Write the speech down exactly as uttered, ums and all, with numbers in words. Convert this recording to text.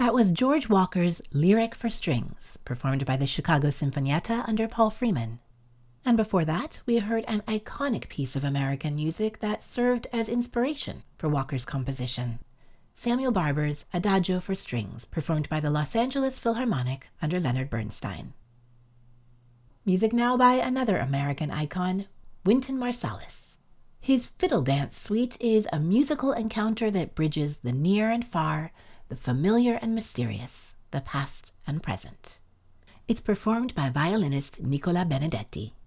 That was George Walker's Lyric for Strings, performed by the Chicago Sinfonietta under Paul Freeman. And before that, we heard an iconic piece of American music that served as inspiration for Walker's composition. Samuel Barber's Adagio for Strings, performed by the Los Angeles Philharmonic under Leonard Bernstein. Music now by another American icon, Wynton Marsalis. His Fiddle Dance Suite is a musical encounter that bridges the near and far, the familiar and mysterious, the past and present. It's performed by violinist Nicola Benedetti.